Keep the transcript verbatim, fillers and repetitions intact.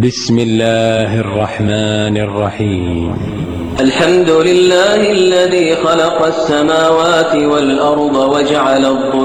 بسم الله الرحمن الرحيم. الحمد لله الذي خلق السماوات والأرض وجعل الظلمات